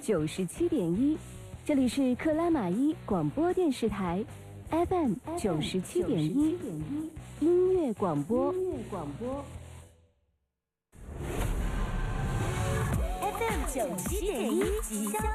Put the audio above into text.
97.1，这里是克拉玛依广播电视台 FM 97.1，音乐广播。 FM 97.1，吉祥